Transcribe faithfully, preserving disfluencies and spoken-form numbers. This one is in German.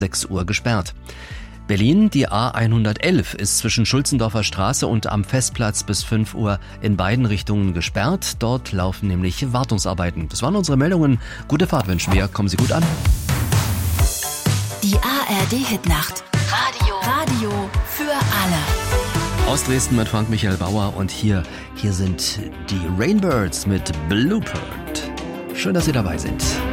sechs Uhr gesperrt. Berlin, die A hundertelf ist zwischen Schulzendorfer Straße und am Festplatz bis fünf Uhr in beiden Richtungen gesperrt. Dort laufen nämlich Wartungsarbeiten. Das waren unsere Meldungen. Gute Fahrt wünschen wir. Kommen Sie gut an. Die A R D-Hitnacht. Radio. Radio für alle. Aus Dresden mit Frank-Michael Bauer und hier, hier sind die Rainbirds mit Bluebird. Schön, dass Sie dabei sind.